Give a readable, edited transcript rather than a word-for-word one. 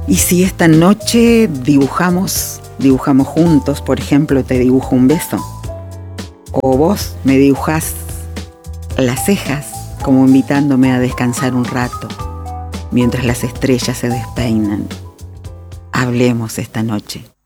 Y si esta noche dibujamos juntos, por ejemplo, te dibujo un beso, o vos me dibujás las cejas como invitándome a descansar un rato, mientras las estrellas se despeinan. Hablemos esta noche.